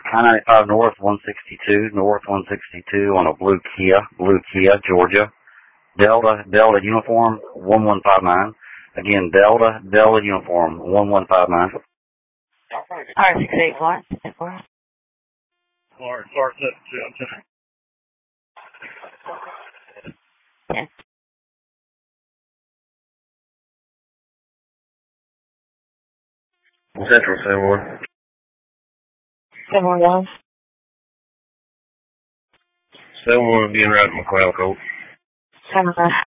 I-95 North 162, North 162 on a blue Kia, Georgia. Delta Uniform 1159. Again, Delta Uniform 1159. R684. Clark 72. Yes. Central 71. 711. 71 being right at McLeod Court. 711.